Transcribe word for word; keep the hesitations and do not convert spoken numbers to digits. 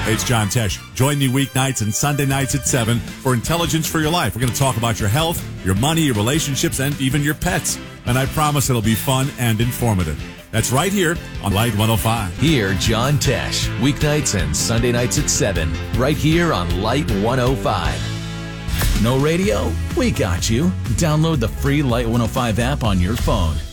Hey, it's John Tesh. Join me weeknights and Sunday nights at seven for Intelligence for Your Life. We're going to talk about your health, your money, your relationships, and even your pets. And I promise it'll be fun and informative. That's right here on Light one oh five. Hear John Tesh, weeknights and Sunday nights at seven, right here on Light one oh five. No radio? We got you. Download the free Light one oh five app on your phone.